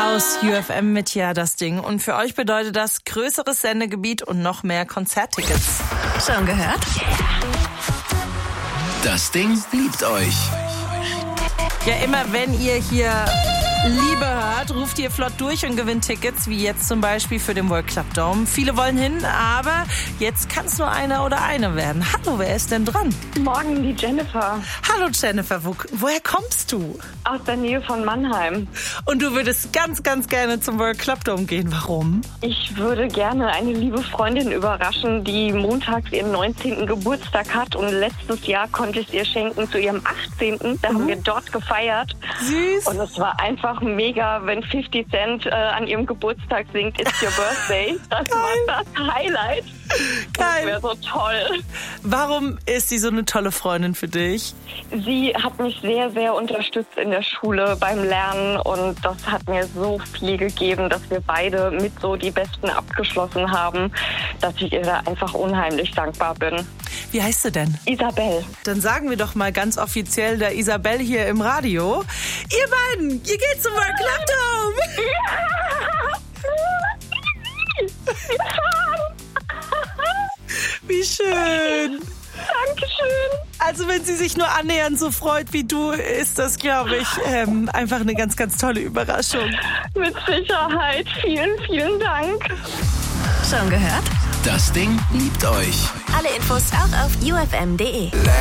Aus UFM mit Ja, das Ding. Und für euch bedeutet das größeres Sendegebiet und noch mehr Konzerttickets. Schon gehört? Das Ding liebt euch. Ja, immer wenn ihr hier Liebe hört, ruft ihr flott durch und gewinnt Tickets, wie jetzt zum Beispiel für den World Club Dome. Viele wollen hin, aber jetzt kann es nur einer oder eine werden. Hallo, wer ist denn dran? Morgen die Jennifer. Hallo Jennifer, woher kommst du? Aus der Nähe von Mannheim. Und du würdest ganz, ganz gerne zum World Club Dome gehen. Warum? Ich würde gerne eine liebe Freundin überraschen, die montags ihren 19. Geburtstag hat. Und letztes Jahr konnte ich es ihr schenken zu ihrem 18. Da haben wir dort gefeiert. Süß. Und es war einfach mega, wenn 50 Cent an ihrem Geburtstag singt, It's Your Birthday. Das war das Highlight. Geil. Das wäre so toll. Warum ist sie so eine tolle Freundin für dich? Sie hat mich sehr, sehr unterstützt in der Schule beim Lernen und das hat mir so viel gegeben, dass wir beide mit so die Besten abgeschlossen haben, dass ich ihr da einfach unheimlich dankbar bin. Wie heißt sie denn? Isabel. Dann sagen wir doch mal ganz offiziell der Isabel hier im Radio. Ihr beiden, ihr geht zum World Club Dome. Wie schön. Dankeschön. Also wenn sie sich nur annähernd so freut wie du, ist das, glaube ich, einfach eine ganz, ganz tolle Überraschung. Mit Sicherheit. Vielen, vielen Dank. Schon gehört? Das Ding liebt euch. Alle Infos auch auf ufm.de.